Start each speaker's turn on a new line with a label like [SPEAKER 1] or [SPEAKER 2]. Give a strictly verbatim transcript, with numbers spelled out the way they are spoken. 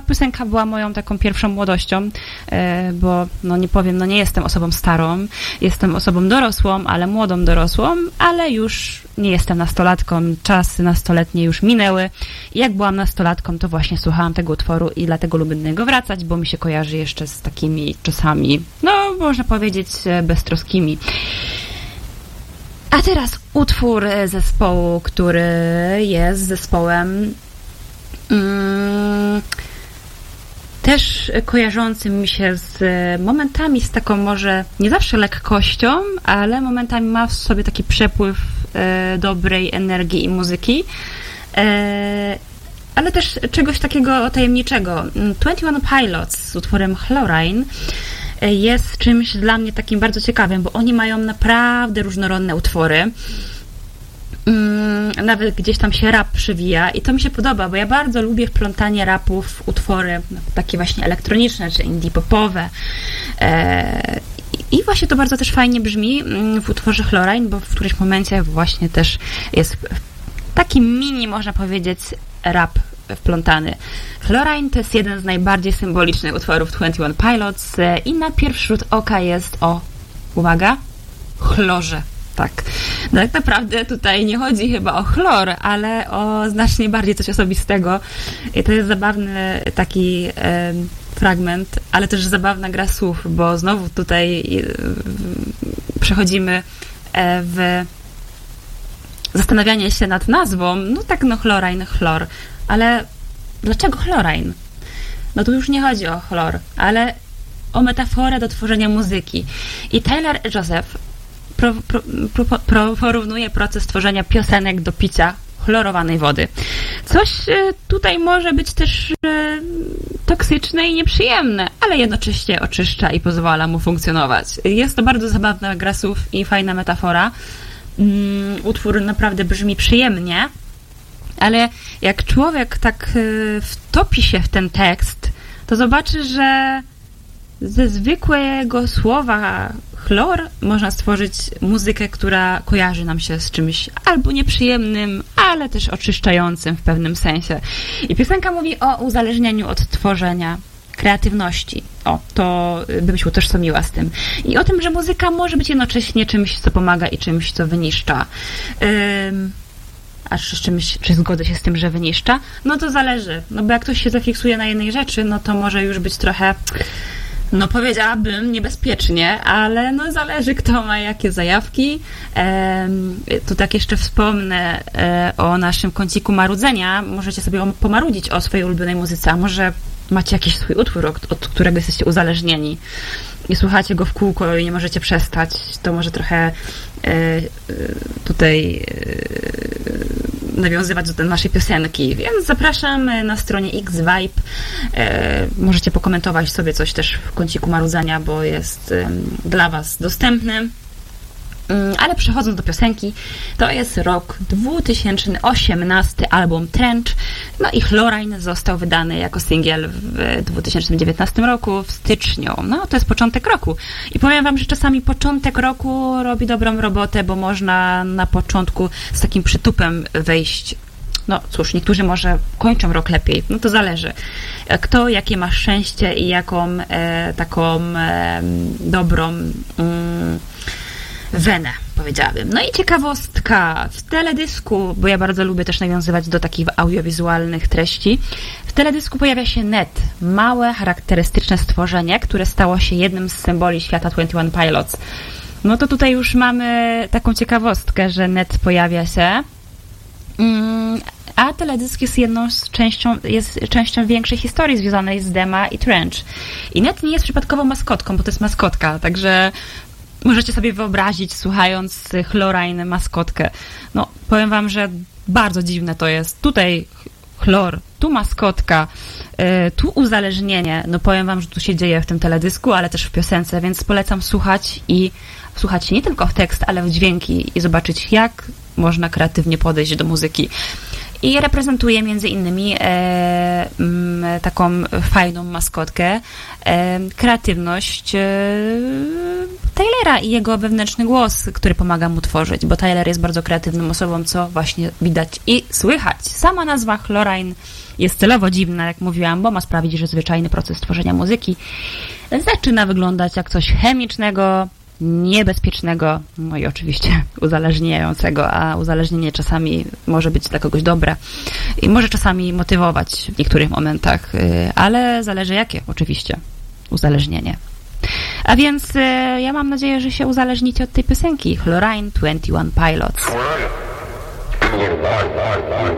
[SPEAKER 1] piosenka była moją taką pierwszą młodością, bo no nie powiem, no nie jestem osobą starą, jestem osobą dorosłą, ale młodą dorosłą, ale już nie jestem nastolatką, czasy nastoletnie już minęły. I jak byłam nastolatką, to właśnie słuchałam tego utworu i dlatego lubię do niego wracać, bo mi się kojarzy jeszcze z takimi czasami, no można powiedzieć, beztroskimi. A teraz utwór zespołu, który jest zespołem mm, też kojarzącym mi się z momentami z taką może nie zawsze lekkością, ale momentami ma w sobie taki przepływ e, dobrej energii i muzyki, e, ale też czegoś takiego tajemniczego. Twenty One Pilots z utworem Chlorine jest czymś dla mnie takim bardzo ciekawym, bo oni mają naprawdę różnorodne utwory. Nawet gdzieś tam się rap przewija i to mi się podoba, bo ja bardzo lubię wplątanie rapu w utwory takie właśnie elektroniczne czy indie popowe. I właśnie to bardzo też fajnie brzmi w utworze Chlorine, bo w którymś momencie właśnie też jest taki mini, można powiedzieć, rap wplątany. Chlorine to jest jeden z najbardziej symbolicznych utworów Twenty One Pilots i na pierwszy rzut oka jest o, uwaga, chlorze. Tak. No tak naprawdę tutaj nie chodzi chyba o chlor, ale o znacznie bardziej coś osobistego. I to jest zabawny taki e, fragment, ale też zabawna gra słów, bo znowu tutaj e, przechodzimy e, w zastanawianie się nad nazwą. No tak, no chlorine, chlor. Ale dlaczego chlorine? No tu już nie chodzi o chlor, ale o metaforę do tworzenia muzyki. I Taylor Joseph pro, pro, pro, pro, porównuje proces tworzenia piosenek do picia chlorowanej wody. Coś tutaj może być też e, toksyczne i nieprzyjemne, ale jednocześnie oczyszcza i pozwala mu funkcjonować. Jest to bardzo zabawna gra słów i fajna metafora. Um, utwór naprawdę brzmi przyjemnie, ale jak człowiek tak y, wtopi się w ten tekst, to zobaczy, że ze zwykłego słowa chlor można stworzyć muzykę, która kojarzy nam się z czymś albo nieprzyjemnym, ale też oczyszczającym w pewnym sensie. I piosenka mówi o uzależnieniu od tworzenia, kreatywności. O, to bym się utożsamiła z tym. I o tym, że muzyka może być jednocześnie czymś, co pomaga i czymś, co wyniszcza. Ym, aż z czymś, czy zgodzę się z tym, że wyniszcza? No to zależy. No bo jak ktoś się zafiksuje na jednej rzeczy, no to może już być trochę, no powiedziałabym, niebezpiecznie, ale no zależy, kto ma jakie zajawki. Ehm, tu tak jeszcze wspomnę e, o naszym kąciku marudzenia. Możecie sobie pomarudzić o swojej ulubionej muzyce, a może macie jakiś swój utwór, od, od którego jesteście uzależnieni i słuchacie go w kółko i nie możecie przestać, to może trochę e, e, tutaj e, nawiązywać do naszej piosenki, więc zapraszam na stronie X-Vibe. E, możecie pokomentować sobie coś też w kąciku marudzenia, bo jest e, dla Was dostępny. Ale przechodząc do piosenki, to jest rok dwa tysiące osiemnasty, album Trench, no i Chlorine został wydany jako singiel w dwa tysiące dziewiętnastym roku, w styczniu. No to jest początek roku. I powiem Wam, że czasami początek roku robi dobrą robotę, bo można na początku z takim przytupem wejść. No cóż, niektórzy może kończą rok lepiej, no to zależy. Kto jakie ma szczęście i jaką e, taką e, dobrą mm, wenę, powiedziałabym. No i ciekawostka, w teledysku, bo ja bardzo lubię też nawiązywać do takich audiowizualnych treści, w teledysku pojawia się Net, małe, charakterystyczne stworzenie, które stało się jednym z symboli świata Twenty One Pilots. No to tutaj już mamy taką ciekawostkę, że Net pojawia się, mm, a teledysk jest jedną z częścią, jest częścią większej historii związanej z Dema i Trench. I Net nie jest przypadkową maskotką, bo to jest maskotka, także możecie sobie wyobrazić, słuchając Chlorine, maskotkę. No, powiem Wam, że bardzo dziwne to jest. Tutaj chlor, tu maskotka, yy, tu uzależnienie. No powiem Wam, że tu się dzieje w tym teledysku, ale też w piosence, więc polecam słuchać i słuchać nie tylko w tekst, ale w dźwięki i zobaczyć, jak można kreatywnie podejść do muzyki. I reprezentuje między innymi e, m, taką fajną maskotkę, e, kreatywność, e, Tylera i jego wewnętrzny głos, który pomaga mu tworzyć, bo Tyler jest bardzo kreatywną osobą, co właśnie widać i słychać. Sama nazwa Chlorine jest celowo dziwna, jak mówiłam, bo ma sprawić, że zwyczajny proces tworzenia muzyki zaczyna wyglądać jak coś chemicznego, niebezpiecznego, no i oczywiście uzależniającego, a uzależnienie czasami może być dla kogoś dobre i może czasami motywować w niektórych momentach, ale zależy jakie oczywiście uzależnienie. A więc ja mam nadzieję, że się uzależnicie od tej piosenki Chlorine dwadzieścia jeden Pilots.